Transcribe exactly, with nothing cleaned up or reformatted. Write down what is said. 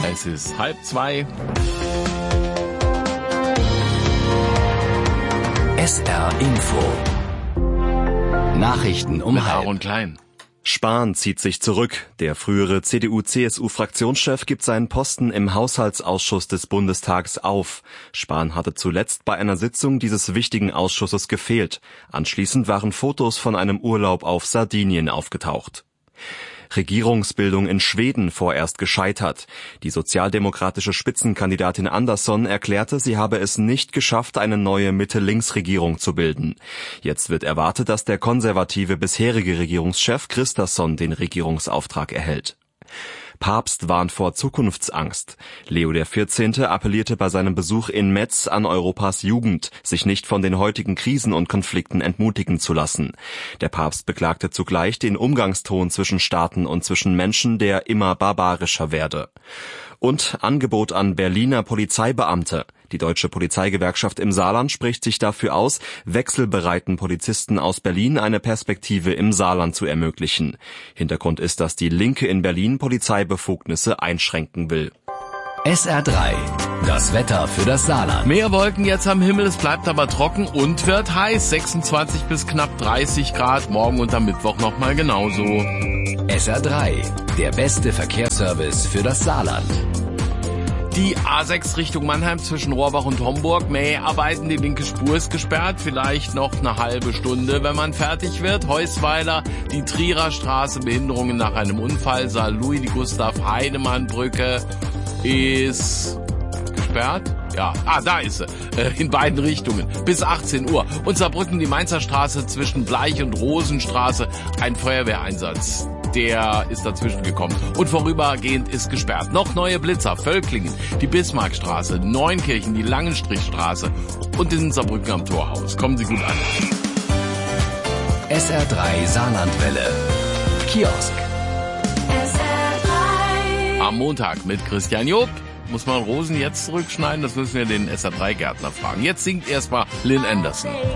Es ist halb zwei. S R Info. Nachrichten um halb. Aaron Klein. Spahn zieht sich zurück. Der frühere C D U-C S U-Fraktionschef gibt seinen Posten im Haushaltsausschuss des Bundestags auf. Spahn hatte zuletzt bei einer Sitzung dieses wichtigen Ausschusses gefehlt. Anschließend waren Fotos von einem Urlaub auf Sardinien aufgetaucht. Regierungsbildung in Schweden vorerst gescheitert. Die sozialdemokratische Spitzenkandidatin Andersson erklärte, sie habe es nicht geschafft, eine neue Mitte-Links-Regierung zu bilden. Jetzt wird erwartet, dass der konservative bisherige Regierungschef Kristersson den Regierungsauftrag erhält. Papst warnt vor Zukunftsangst. Leo der vierzehnte appellierte bei seinem Besuch in Metz an Europas Jugend, sich nicht von den heutigen Krisen und Konflikten entmutigen zu lassen. Der Papst beklagte zugleich den Umgangston zwischen Staaten und zwischen Menschen, der immer barbarischer werde. Und Angebot an Berliner Polizeibeamte. Die Deutsche Polizeigewerkschaft im Saarland spricht sich dafür aus, wechselbereiten Polizisten aus Berlin eine Perspektive im Saarland zu ermöglichen. Hintergrund ist, dass die Linke in Berlin Polizeibefugnisse einschränken will. S R drei. Das Wetter für das Saarland. Mehr Wolken jetzt am Himmel, es bleibt aber trocken und wird heiß. sechsundzwanzig bis knapp dreißig Grad, morgen und am Mittwoch nochmal genauso. S R drei. Der beste Verkehrsservice für das Saarland. Die A sechs Richtung Mannheim zwischen Rohrbach und Homburg. Mäharbeiten, die linke Spur ist gesperrt. Vielleicht noch eine halbe Stunde, wenn man fertig wird. Heusweiler, die Trierer Straße, Behinderungen nach einem Unfall. Saarlouis, die Gustav-Heinemann-Brücke ist gesperrt. Ja, ah, da ist sie. Äh, in beiden Richtungen. Bis achtzehn Uhr. Und Saarbrücken, die Mainzer Straße zwischen Bleich und Rosenstraße. Ein Feuerwehreinsatz. Der ist dazwischen gekommen. Und vorübergehend ist gesperrt. Noch neue Blitzer. Völklingen, die Bismarckstraße, Neunkirchen, die Langenstrichstraße und in Saarbrücken am Torhaus. Kommen Sie gut an. S R drei Saarlandwelle. Kiosk. S R drei. Am Montag mit Christian Job. Muss man Rosen jetzt zurückschneiden? Das müssen wir den S R drei Gärtner fragen. Jetzt singt erstmal Lynn Anderson.